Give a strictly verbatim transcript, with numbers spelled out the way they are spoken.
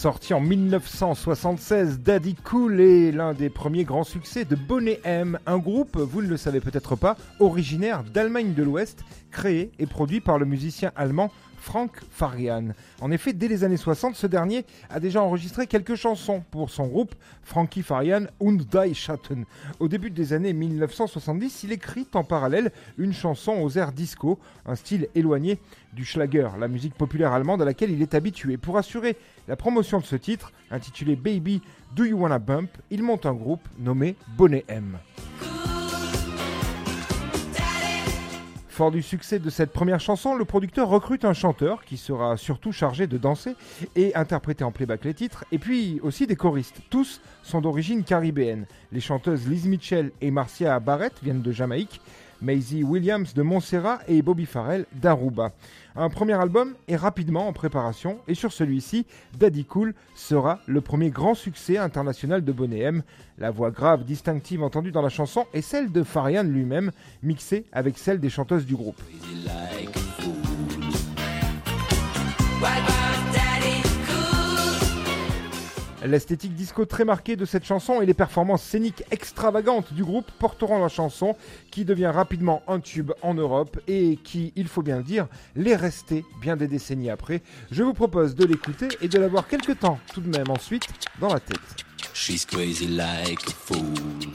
Sorti en dix-neuf cent soixante-seize, Daddy Cool est l'un des premiers grands succès de Boney M, un groupe, vous ne le savez peut-être pas, originaire d'Allemagne de l'Ouest, créé et produit par le musicien allemand Frank Farian. En effet, dès les années soixante, ce dernier a déjà enregistré quelques chansons pour son groupe Frankie Farian und die Schatten. Au début des années dix-neuf cent soixante-dix, il écrit en parallèle une chanson aux airs disco, un style éloigné du Schlager, la musique populaire allemande à laquelle il est habitué. Pour assurer la promotion de ce titre, intitulé Baby Do You Wanna Bump, il monte un groupe nommé Boney M. Fort du succès de cette première chanson, le producteur recrute un chanteur qui sera surtout chargé de danser et interpréter en playback les titres, et puis aussi des choristes. Tous sont d'origine caribéenne. Les chanteuses Liz Mitchell et Marcia Barrett viennent de Jamaïque, Maisie Williams de Montserrat et Bobby Farrell d'Aruba. Un premier album est rapidement en préparation et sur celui-ci, Daddy Cool sera le premier grand succès international de Boney M. La voix grave distinctive entendue dans la chanson est celle de Farian lui-même, mixée avec celle des chanteuses du groupe. L'esthétique disco très marquée de cette chanson et les performances scéniques extravagantes du groupe porteront la chanson qui devient rapidement un tube en Europe et qui, il faut bien le dire, l'est resté bien des décennies après. Je vous propose de l'écouter et de l'avoir quelque temps tout de même ensuite dans la tête. She's crazy like a fool.